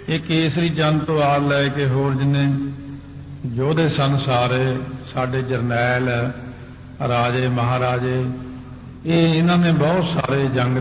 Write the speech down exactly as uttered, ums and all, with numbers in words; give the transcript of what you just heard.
ਇਹ ਕੇਸਰੀ ਚੰਦ ਤੋਂ ਆਲ ਲੈ ਕੇ ਹੋਰ ਜਿੰਨੇ ਯੋਧੇ ਸਨ ਸਾਰੇ, ਸਾਡੇ ਜਰਨੈਲ, ਰਾਜੇ, ਮਹਾਰਾਜੇ, ਇਹ ਇਹਨਾਂ ਨੇ ਬਹੁਤ ਸਾਰੇ ਜੰਗ